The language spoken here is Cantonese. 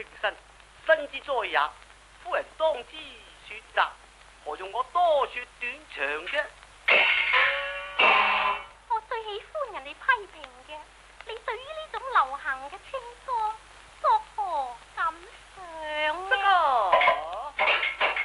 情深，身之在也。夫人當知說雜，何用我多說短長啫？